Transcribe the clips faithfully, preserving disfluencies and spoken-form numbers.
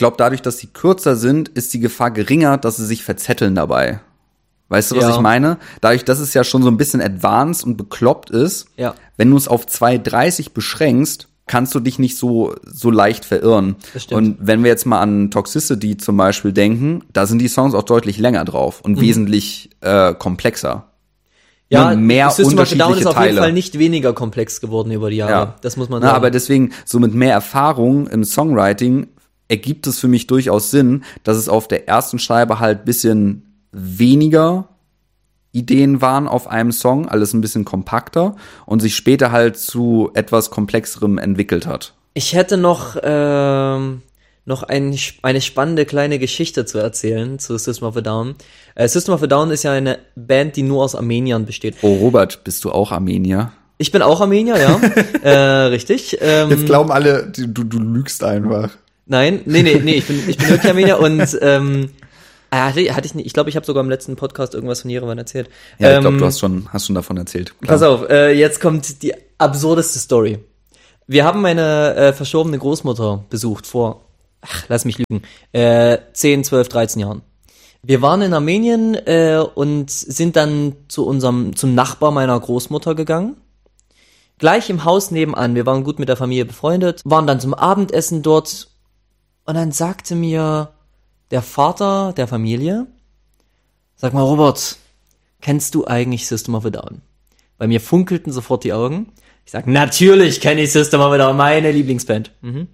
glaube, dadurch, dass sie kürzer sind, ist die Gefahr geringer, dass sie sich verzetteln dabei. Weißt du, was ja. ich meine? Dadurch, dass es ja schon so ein bisschen advanced und bekloppt ist, ja. wenn du es auf zwei dreißig beschränkst, kannst du dich nicht so so leicht verirren. Das stimmt. Und wenn wir jetzt mal an Toxicity zum Beispiel denken, da sind die Songs auch deutlich länger drauf und mhm. wesentlich äh, komplexer. Ja, und mehr System of a Down ist auf Teile. jeden Fall nicht weniger komplex geworden über die Jahre. Ja. Das muss man Na, sagen. aber deswegen, so mit mehr Erfahrung im Songwriting ergibt es für mich durchaus Sinn, dass es auf der ersten Scheibe halt bisschen weniger Ideen waren auf einem Song, alles ein bisschen kompakter und sich später halt zu etwas Komplexerem entwickelt hat. Ich hätte noch ähm, noch ein, eine spannende kleine Geschichte zu erzählen zu System of a Down. Äh, System of a Down ist ja eine Band, die nur aus Armeniern besteht. Oh, Robert, bist du auch Armenier? Ich bin auch Armenier, ja. äh, richtig. Ähm, Jetzt glauben alle, du, du lügst einfach. Nein, nee, nee, nee, ich bin, ich bin wirklich Armenier und ähm, hatte, hatte ich nicht, ich glaube, ich habe sogar im letzten Podcast irgendwas von Jerewan erzählt. Ja, ich ähm, glaube, du hast schon, hast schon davon erzählt. Klar. Pass auf, äh, jetzt kommt die absurdeste Story. Wir haben meine äh, verstorbene Großmutter besucht vor, ach, lass mich lügen, äh, zehn, zwölf, dreizehn Jahren. Wir waren in Armenien äh, und sind dann zu unserem, zum Nachbar meiner Großmutter gegangen. Gleich im Haus nebenan, wir waren gut mit der Familie befreundet, waren dann zum Abendessen dort und dann sagte mir der Vater der Familie, sag mal Robert, kennst du eigentlich System of a Down? Bei mir funkelten sofort die Augen. Ich sag, natürlich kenne ich System of a Down, meine Lieblingsband. Mhm.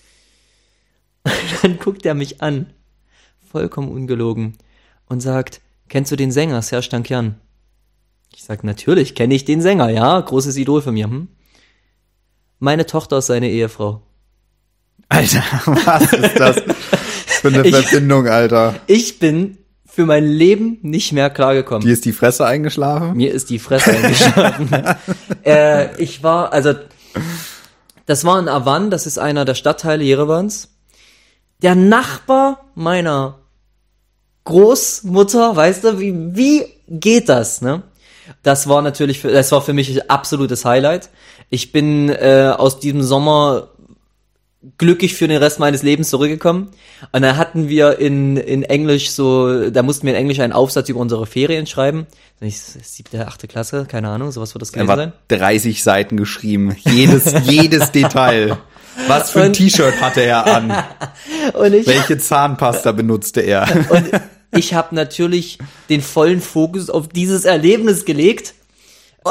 Dann guckt er mich an, vollkommen ungelogen, und sagt, kennst du den Sänger, Serj Tankian? Ich sag, natürlich kenne ich den Sänger, ja, großes Idol von mir. Hm? Meine Tochter ist seine Ehefrau. Alter, was ist das für eine Verbindung, Alter? Ich bin für mein Leben nicht mehr klargekommen. Dir ist die Fresse eingeschlafen? Mir ist die Fresse eingeschlafen. äh, ich war, also, das war in Avan, das ist einer der Stadtteile Jerevans. Der Nachbar meiner Großmutter, weißt du, wie, wie geht das, ne? Das war natürlich, für, das war für mich ein absolutes Highlight. Ich bin äh, aus diesem Sommer glücklich für den Rest meines Lebens zurückgekommen. Und dann hatten wir in in Englisch so, da mussten wir in Englisch einen Aufsatz über unsere Ferien schreiben. Siebte, achte Klasse, keine Ahnung, sowas wird das gewesen sein. dreißig Seiten geschrieben, jedes jedes Detail. Was für ein und, T-Shirt hatte er an? Und ich, welche Zahnpasta benutzte er? Und ich habe natürlich den vollen Fokus auf dieses Erlebnis gelegt und,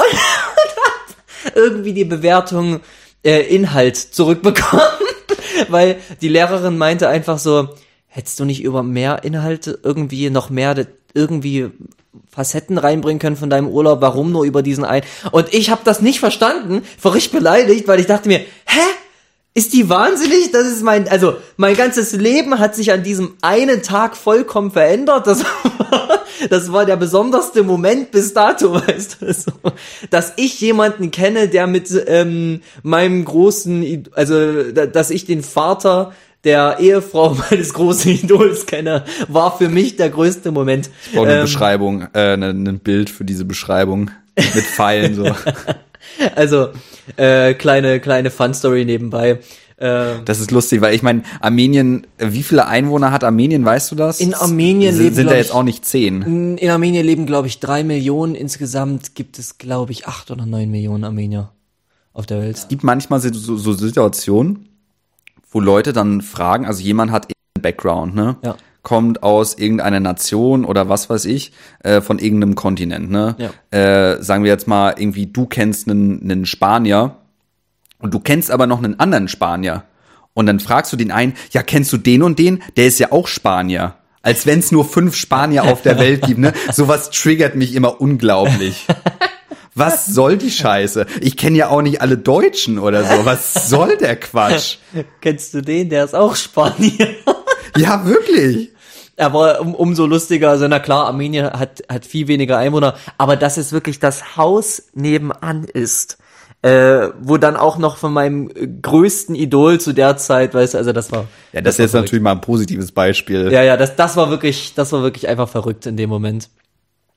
und hab irgendwie die Bewertung äh, Inhalt zurückbekommen. Weil die Lehrerin meinte einfach so, hättest du nicht über mehr Inhalte irgendwie noch mehr irgendwie Facetten reinbringen können von deinem Urlaub, warum nur über diesen einen? Und ich habe das nicht verstanden, war richtig beleidigt, weil ich dachte mir, hä? Ist die wahnsinnig? Das ist mein, also mein ganzes Leben hat sich an diesem einen Tag vollkommen verändert. Das war, das war der besonderste Moment bis dato, weißt du, so, dass ich jemanden kenne, der mit ähm, meinem großen, also dass ich den Vater der Ehefrau meines großen Idols kenne, war für mich der größte Moment. Ich brauche eine ähm, Beschreibung, äh, ein Bild für diese Beschreibung mit Pfeilen so. Also, äh, kleine, kleine Fun-Story nebenbei. Äh, das ist lustig, weil ich meine, Armenien, wie viele Einwohner hat Armenien, weißt du das? In Armenien S- leben, sind da ich, jetzt auch nicht zehn. In Armenien leben, glaube ich, drei Millionen. Insgesamt gibt es, glaube ich, acht oder neun Millionen Armenier auf der Welt. Es gibt manchmal so, so Situationen, wo Leute dann fragen, also jemand hat einen Background, ne? Ja. Kommt aus irgendeiner Nation oder was weiß ich, äh, von irgendeinem Kontinent, ne? Ja. Äh, sagen wir jetzt mal irgendwie, du kennst einen, einen Spanier und du kennst aber noch einen anderen Spanier. Und dann fragst du den einen, ja, kennst du den und den? Der ist ja auch Spanier. Als wenn es nur fünf Spanier auf der Welt gibt, ne? Sowas triggert mich immer unglaublich. Was soll die Scheiße? Ich kenne ja auch nicht alle Deutschen oder so. Was soll der Quatsch? Kennst du den? Der ist auch Spanier. Ja, wirklich. Aber um, umso lustiger, also na klar, Armenien hat hat viel weniger Einwohner, aber dass es wirklich das Haus nebenan ist, äh, wo dann auch noch von meinem größten Idol zu der Zeit, weißt du, also das war... Ja, das, das ist jetzt natürlich mal ein positives Beispiel. Ja, ja, das das war wirklich, das war wirklich einfach verrückt in dem Moment.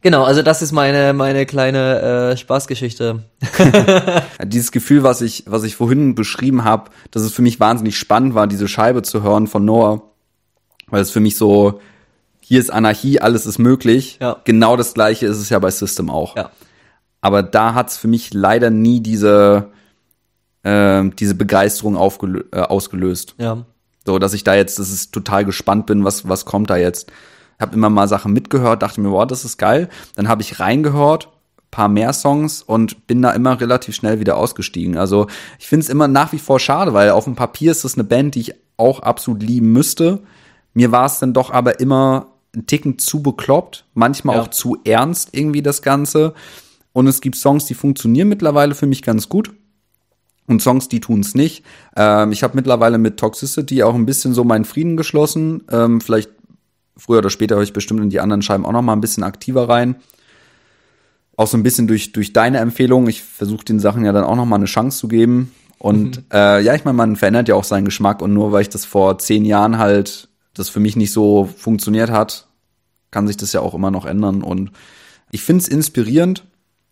Genau, also das ist meine meine kleine äh, Spaßgeschichte. Dieses Gefühl, was ich was ich vorhin beschrieben habe, dass es für mich wahnsinnig spannend war, diese Scheibe zu hören von Noah, weil es für mich so, hier ist Anarchie, alles ist möglich. Ja. Genau das Gleiche ist es ja bei System auch. Ja. Aber da hat's für mich leider nie diese äh, diese Begeisterung aufgelö- äh, ausgelöst. Ja. So, dass ich da jetzt, dass ich total gespannt bin, was was kommt da jetzt. Habe immer mal Sachen mitgehört, dachte mir, wow, das ist geil. Dann habe ich reingehört, paar mehr Songs und bin da immer relativ schnell wieder ausgestiegen. Also ich finde es immer nach wie vor schade, weil auf dem Papier ist das eine Band, die ich auch absolut lieben müsste. Mir war es dann doch aber immer ein Ticken zu bekloppt, manchmal Ja. auch zu ernst irgendwie das Ganze. Und es gibt Songs, die funktionieren mittlerweile für mich ganz gut. Und Songs, die tun es nicht. Ähm, ich habe mittlerweile mit Toxicity auch ein bisschen so meinen Frieden geschlossen. Ähm, vielleicht früher oder später höre ich bestimmt in die anderen Scheiben auch noch mal ein bisschen aktiver rein. Auch so ein bisschen durch durch deine Empfehlung. Ich versuche den Sachen ja dann auch noch mal eine Chance zu geben. Und mhm. äh, ja, ich meine, man verändert ja auch seinen Geschmack. Und nur weil ich das vor zehn Jahren halt, das für mich nicht so funktioniert hat, kann sich das ja auch immer noch ändern. Und ich finde es inspirierend.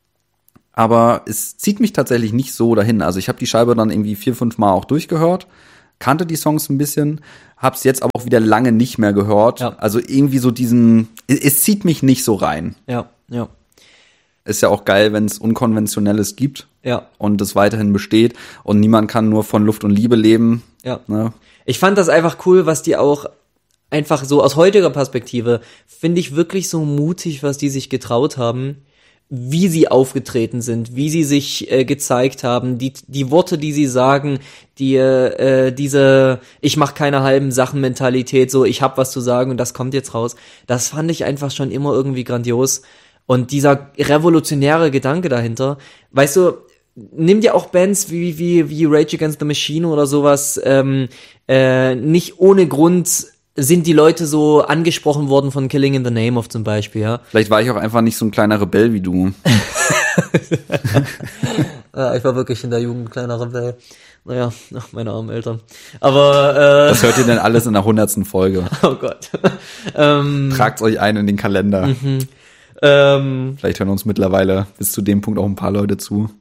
Aber es zieht mich tatsächlich nicht so dahin. Also ich habe die Scheibe dann irgendwie vier, fünf Mal auch durchgehört, kannte die Songs ein bisschen, hab's jetzt aber auch wieder lange nicht mehr gehört. Ja. Also irgendwie so diesen, es, es zieht mich nicht so rein. Ja, ja. Ist ja auch geil, wenn es Unkonventionelles gibt Ja. und es weiterhin besteht und niemand kann nur von Luft und Liebe leben. Ja. Ne? Ich fand das einfach cool, was die auch einfach so aus heutiger Perspektive, finde ich wirklich so mutig, was die sich getraut haben, wie sie aufgetreten sind, wie sie sich äh, gezeigt haben, die die Worte, die sie sagen, die äh, diese ich mach keine halben Sachen Mentalität, so ich hab was zu sagen und das kommt jetzt raus. Das fand ich einfach schon immer irgendwie grandios und dieser revolutionäre Gedanke dahinter, weißt du, nimm dir auch Bands wie wie wie Rage Against the Machine oder sowas, ähm, äh, nicht ohne Grund sind die Leute so angesprochen worden von Killing in the Name of zum Beispiel, ja. Vielleicht war ich auch einfach nicht so ein kleiner Rebell wie du. Ja, ich war wirklich in der Jugend ein kleiner Rebell. Naja, ach, meine armen Eltern. Aber, äh... Was hört ihr denn alles in der hundertsten Folge? Oh Gott. ähm, Tragt's euch ein in den Kalender. Mhm. Ähm, Vielleicht hören uns mittlerweile bis zu dem Punkt auch ein paar Leute zu.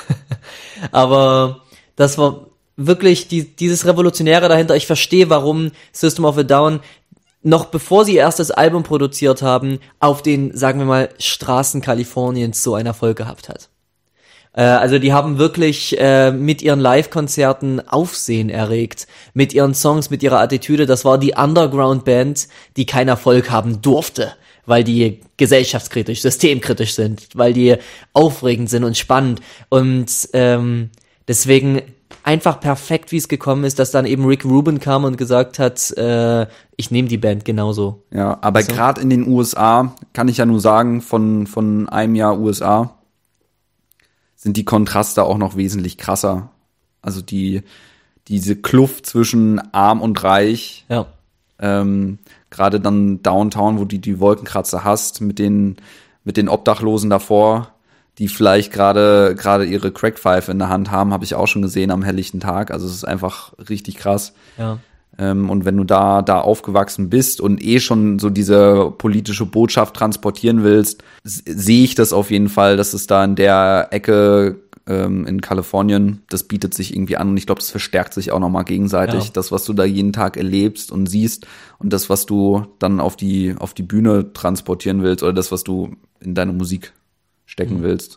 aber das war wirklich die, dieses Revolutionäre dahinter. Ich verstehe, warum System of a Down noch bevor sie erst das Album produziert haben, auf den, sagen wir mal, Straßen Kaliforniens so einen Erfolg gehabt hat. Äh, also die haben wirklich äh, mit ihren Live-Konzerten Aufsehen erregt, mit ihren Songs, mit ihrer Attitüde. Das war die Underground-Band, die keinen Erfolg haben durfte, weil die gesellschaftskritisch, systemkritisch sind, weil die aufregend sind und spannend. Und ähm, deswegen einfach perfekt, wie es gekommen ist, dass dann eben Rick Rubin kam und gesagt hat, äh, ich nehme die Band genauso. Ja, aber So. gerade in den U S A, kann ich ja nur sagen, von von einem Jahr U S A sind die Kontraste auch noch wesentlich krasser. Also die diese Kluft zwischen arm und reich, Ja, ähm, gerade dann Downtown, wo du die Wolkenkratzer hast, mit den mit den Obdachlosen davor, die vielleicht gerade gerade ihre Crackpfeife in der Hand haben, habe ich auch schon gesehen am helllichten Tag. Also es ist einfach richtig krass. ja, Ähm, und wenn du da da aufgewachsen bist und eh schon so diese politische Botschaft transportieren willst, s- sehe ich das auf jeden Fall, dass es da in der Ecke ähm, in Kalifornien, das bietet sich irgendwie an und ich glaube, das verstärkt sich auch nochmal gegenseitig. Ja. Das, was du da jeden Tag erlebst und siehst und das, was du dann auf die auf die Bühne transportieren willst oder das, was du in deine Musik stecken Mhm. willst.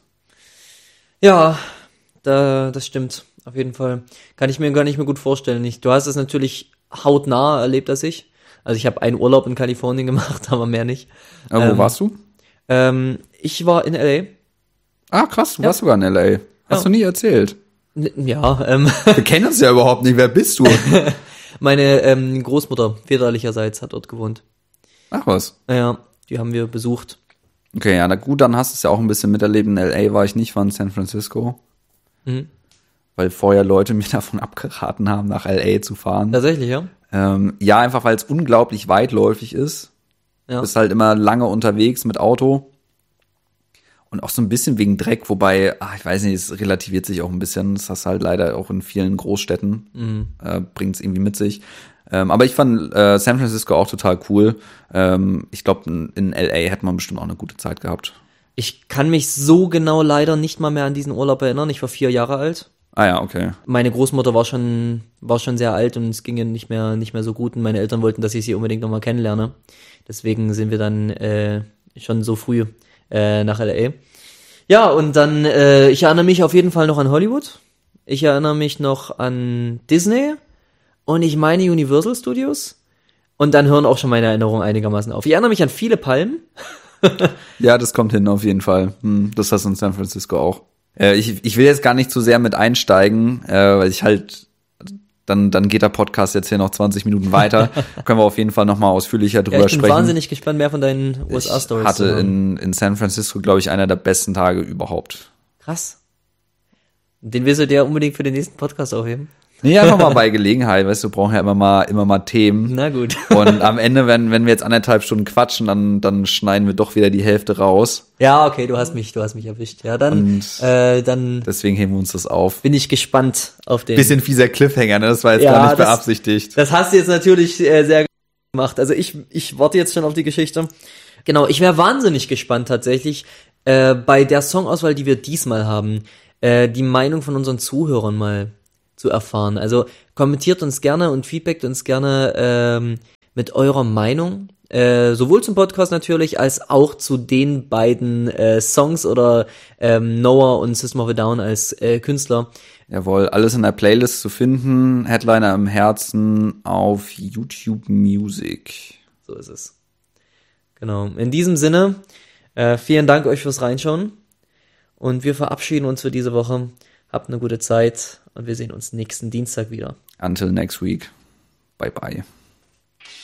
ja, da, das stimmt, auf jeden Fall. Kann ich mir gar nicht mehr gut vorstellen. Ich, du hast es natürlich hautnah erlebt als ich. Also ich habe einen Urlaub in Kalifornien gemacht, aber mehr nicht. Aber wo Ähm, warst du? Ähm, ich war in L Ah, krass, du ja. warst sogar in L A. Hast Ja. du nie erzählt. A. N- Ja, ähm, Wir kennen uns ja überhaupt nicht. Wer bist du? meine ähm, Großmutter väterlicherseits hat dort gewohnt. Ach was. Naja, die haben wir besucht. Okay, ja, na gut, dann hast du es ja auch ein bisschen miterlebt. In L A war ich nicht, war in San Francisco. Mhm. Weil vorher Leute mir davon abgeraten haben, nach L A zu fahren. Tatsächlich, ja? Ähm, ja, einfach weil es unglaublich weitläufig ist. Ja. Du bist halt immer lange unterwegs mit Auto. Und auch so ein bisschen wegen Dreck, wobei, ach, ich weiß nicht, es relativiert sich auch ein bisschen. Das hast du halt leider auch in vielen Großstädten, Mhm. äh, bringt es irgendwie mit sich. Ähm, aber ich fand äh, San Francisco auch total cool. Ähm, ich glaube, in, in L A hätte man bestimmt auch eine gute Zeit gehabt. Ich kann mich so genau leider nicht mal mehr an diesen Urlaub erinnern. Ich war vier Jahre alt. Ah ja, okay. Meine Großmutter war schon war schon sehr alt und es ging ihr nicht mehr nicht mehr so gut und meine Eltern wollten, dass ich sie unbedingt nochmal kennenlerne. Deswegen sind wir dann äh, schon so früh äh, nach L A. Ja, und dann, äh, ich erinnere mich auf jeden Fall noch an Hollywood. Ich erinnere mich noch an Disney und ich meine Universal Studios. Und dann hören auch schon meine Erinnerungen einigermaßen auf. Ich erinnere mich an viele Palmen. Ja, das kommt hin auf jeden Fall. Hm, das hast du in San Francisco auch. Äh, ich, ich will jetzt gar nicht zu sehr mit einsteigen, äh, weil ich halt, dann, dann geht der Podcast jetzt hier noch zwanzig Minuten weiter. Können wir auf jeden Fall nochmal ausführlicher drüber ja, ich bin sprechen. wahnsinnig gespannt, mehr von deinen U S A-Stories. Ich hatte in, in San Francisco, glaube ich, einer der besten Tage überhaupt. Krass. Den willst du dir unbedingt für den nächsten Podcast aufheben? Nee, einfach mal bei Gelegenheit, weißt du, brauchen ja immer mal, immer mal Themen. Na gut. Und am Ende, wenn, wenn wir jetzt anderthalb Stunden quatschen, dann, dann schneiden wir doch wieder die Hälfte raus. Ja, okay, du hast mich, du hast mich erwischt. Ja, dann, Und äh, dann deswegen heben wir uns das auf. bin ich gespannt auf den. Bisschen fieser Cliffhanger, ne? Das war jetzt Ja, gar nicht das- beabsichtigt. Das hast du jetzt natürlich äh, sehr gemacht. Also ich, ich warte jetzt schon auf die Geschichte. Genau, ich wäre wahnsinnig gespannt tatsächlich äh, bei der Songauswahl, die wir diesmal haben, äh, die Meinung von unseren Zuhörern mal zu erfahren. Also kommentiert uns gerne und feedbackt uns gerne ähm, mit eurer Meinung. Äh, sowohl zum Podcast natürlich, als auch zu den beiden äh, Songs oder ähm, Noah und System of a Down als äh, Künstler. Jawohl, alles in der Playlist zu finden. Headliner im Herzen auf YouTube Music. So ist es. Genau. In diesem Sinne, äh, vielen Dank euch fürs Reinschauen. Und wir verabschieden uns für diese Woche. Habt eine gute Zeit und wir sehen uns nächsten Dienstag wieder. Until next week. Bye bye.